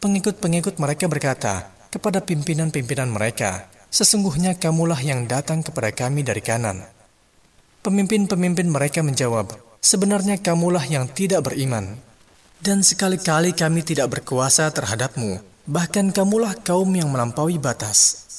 Pengikut-pengikut mereka berkata kepada pimpinan-pimpinan mereka, "Sesungguhnya kamulah yang datang kepada kami dari kanan." Pemimpin-pemimpin mereka menjawab, "Sebenarnya kamulah yang tidak beriman. Dan sekali-kali kami tidak berkuasa terhadapmu. Bahkan kamulah kaum yang melampaui batas."